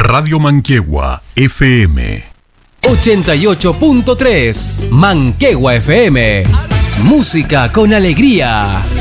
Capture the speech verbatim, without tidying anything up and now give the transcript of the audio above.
Radio Manquehue F M. ochenta y ocho punto tres Manquehue F M. Música con alegría.